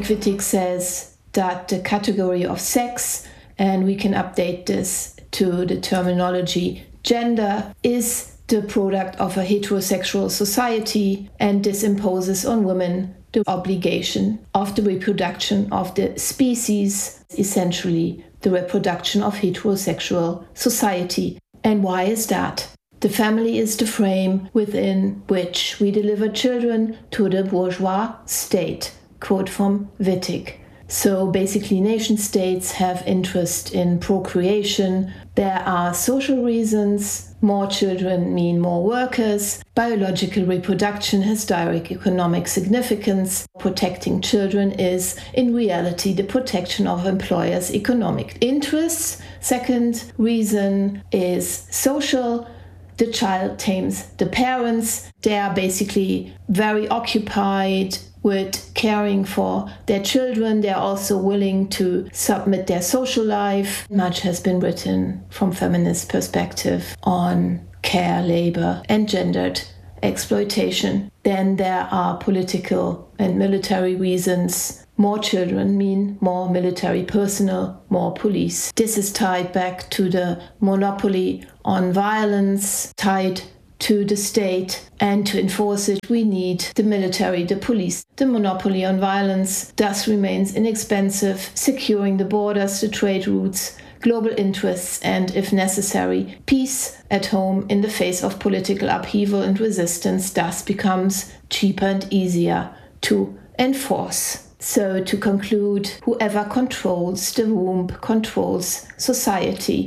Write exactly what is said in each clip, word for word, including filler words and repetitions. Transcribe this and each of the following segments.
Nick Wittig says that the category of sex, and we can update this to the terminology gender, is the product of a heterosexual society, and this imposes on women the obligation of the reproduction of the species, essentially the reproduction of heterosexual society. And why is that? The family is the frame within which we deliver children to the bourgeois state. Quote from Wittig. So basically, nation states have interest in procreation. There are social reasons. More children mean more workers. Biological reproduction has direct economic significance. Protecting children is, in reality, the protection of employers' economic interests. Second reason is social. The child tames the parents. They are basically very occupied with caring for their children. They are also willing to submit their social life. Much has been written from feminist perspective on care, labor, and gendered exploitation. Then there are political and military reasons. More children mean more military personnel, more police. This is tied back to the monopoly on violence, tied to the state, and to enforce it we need the military, the police. The monopoly on violence thus remains inexpensive, securing the borders, the trade routes, global interests, and, if necessary, peace at home in the face of political upheaval and resistance thus becomes cheaper and easier to enforce. So to conclude, whoever controls the womb controls society.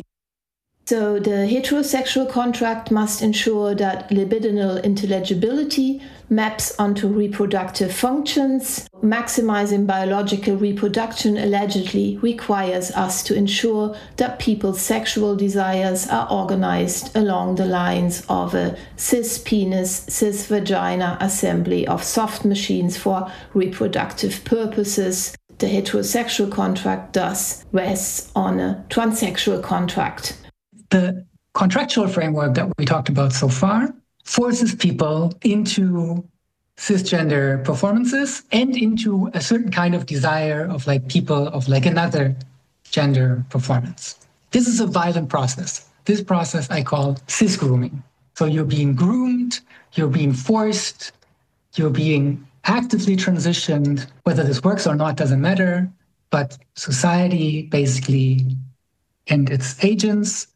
So the heterosexual contract must ensure that libidinal intelligibility maps onto reproductive functions. Maximizing biological reproduction allegedly requires us to ensure that people's sexual desires are organized along the lines of a cis-penis, cis-vagina assembly of soft machines for reproductive purposes. The heterosexual contract thus rests on a transsexual contract. The contractual framework that we talked about so far forces people into cisgender performances and into a certain kind of desire of like people of like another gender performance. This is a violent process. This process I call cis-grooming. So you're being groomed, you're being forced, you're being actively transitioned. Whether this works or not doesn't matter, but society basically and its agents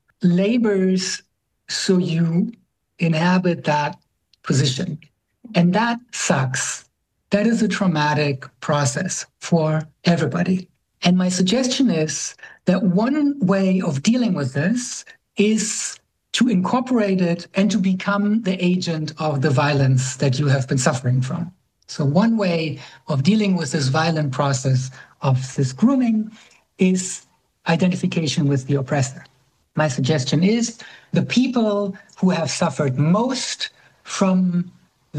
labors so you inhabit that position. And that sucks. That is a traumatic process for everybody. And my suggestion is that one way of dealing with this is to incorporate it and to become the agent of the violence that you have been suffering from. So one way of dealing with this violent process of this grooming is identification with the oppressor. My suggestion is the people who have suffered most from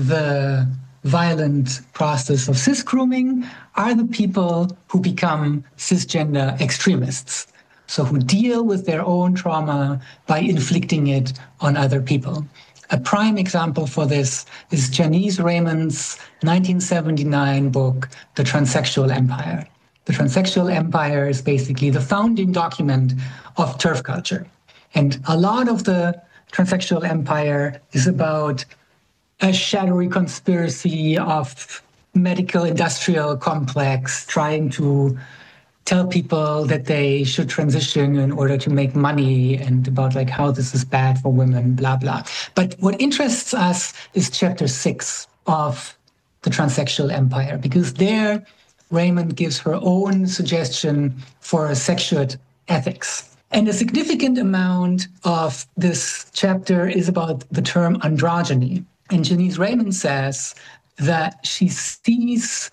the violent process of cis-grooming are the people who become cisgender extremists. So who deal with their own trauma by inflicting it on other people. A prime example for this is Janice Raymond's nineteen seventy-nine book, The Transsexual Empire. The Transsexual Empire is basically the founding document of TERF culture. And a lot of the Transsexual Empire is about a shadowy conspiracy of medical industrial complex trying to tell people that they should transition in order to make money and about like how this is bad for women, blah, blah. But what interests us is chapter six of The Transsexual Empire, because there Raymond gives her own suggestion for a sexuate ethics. And a significant amount of this chapter is about the term androgyny. And Janice Raymond says that she sees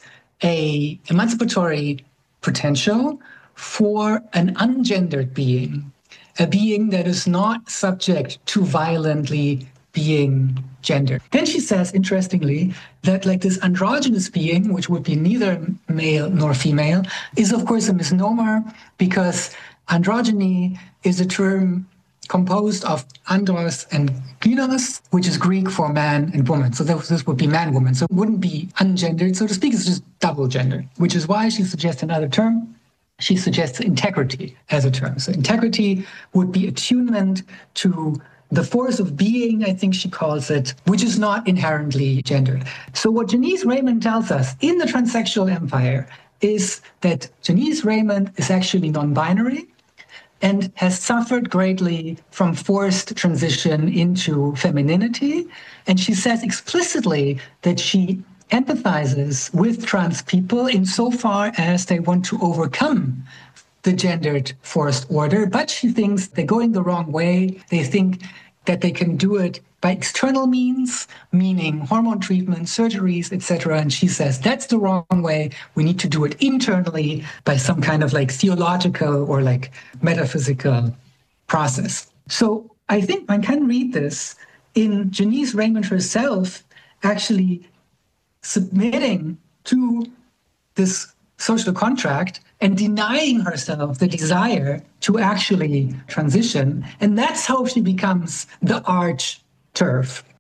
a emancipatory potential for an ungendered being, a being that is not subject to violently being gendered. Then she says, interestingly, that like this androgynous being, which would be neither male nor female, is of course a misnomer because androgyny is a term composed of andros and gynos, which is Greek for man and woman. So this would be man-woman. So it wouldn't be ungendered, so to speak. It's just double gender, which is why she suggests another term. She suggests integrity as a term. So integrity would be attunement to the force of being, I think she calls it, which is not inherently gendered. So what Janice Raymond tells us in the transsexual empire is that Janice Raymond is actually non-binary and has suffered greatly from forced transition into femininity. And she says explicitly that she empathizes with trans people insofar as they want to overcome the gendered forced order, but she thinks they're going the wrong way. They think that they can do it by external means, meaning hormone treatment, surgeries, et cetera. And she says that's the wrong way. We need to do it internally by some kind of like theological or like metaphysical process. So I think one can read this in Janice Raymond herself actually submitting to this social contract and denying herself the desire to actually transition. And that's how she becomes the arch TERF.